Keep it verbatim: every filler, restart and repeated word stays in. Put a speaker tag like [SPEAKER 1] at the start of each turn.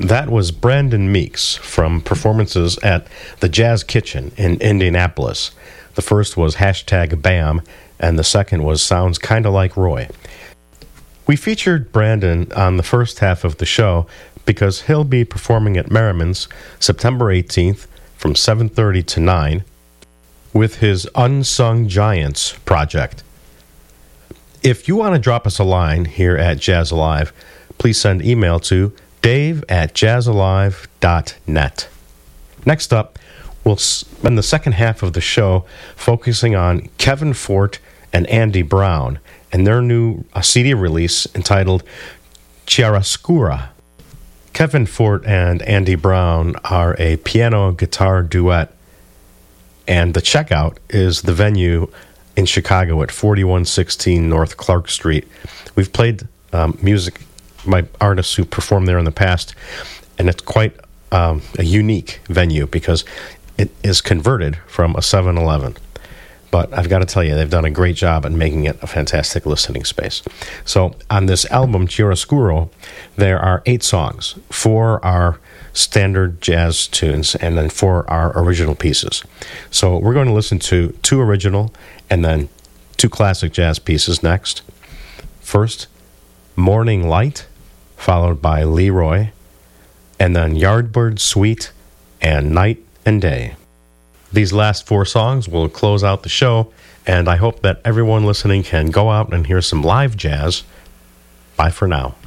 [SPEAKER 1] That was Brandon Meeks from performances at the Jazz Kitchen in Indianapolis. The first was hashtag BAM, and the second was Sounds Kinda Like Roy. We featured Brandon on the first half of the show because he'll be performing at Merriman's September eighteenth from seven thirty to nine with his Unsung Giants project. If you want to drop us a line here at Jazz Alive, please send email to dave at jazzalive dot net. Next up, we'll spend the second half of the show focusing on Kevin Fort and Andy Brown and their new uh, C D release entitled Chiaroscura. Kevin Fort and Andy Brown are a piano-guitar duet, and the checkout is the venue in Chicago at forty-one sixteen North Clark Street. We've played um, music by artists who performed there in the past, and it's quite um, a unique venue because it is converted from a seven eleven. But I've got to tell you, they've done a great job at making it a fantastic listening space. So on this album, Chiaroscuro, there are eight songs. Four are standard jazz tunes, and then four are original pieces. So we're going to listen to two original and then two classic jazz pieces next. First, Morning Light, followed by Leroy, and then Yardbird Suite and Night and Day. These last four songs will close out the show, and I hope that everyone listening can go out and hear some live jazz. Bye for now.